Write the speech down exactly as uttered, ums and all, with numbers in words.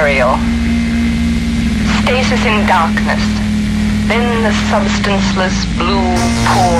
burial. Stasis in darkness. Then the substanceless blue pool